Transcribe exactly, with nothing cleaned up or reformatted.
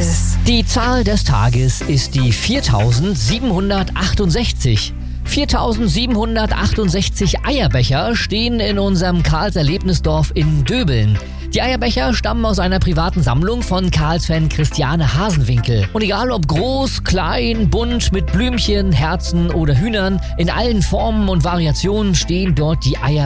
Tages. Die Zahl des Tages ist die viertausendsiebenhundertachtundsechzig. viertausendsiebenhundertachtundsechzig Eierbecher stehen in unserem Karls Erlebnisdorf in Döbeln. Die Eierbecher stammen aus einer privaten Sammlung von Karls-Fan Christiane Hasenwinkel. Und egal ob groß, klein, bunt, mit Blümchen, Herzen oder Hühnern, in allen Formen und Variationen stehen dort die Eier